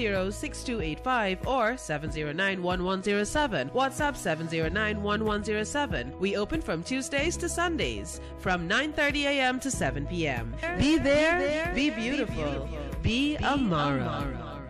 709-6285 or 709-1107. WhatsApp 709-1107. We open from Tuesdays to Sundays from 9:30 a.m. to 7 p.m. Be there, be beautiful, be Amara.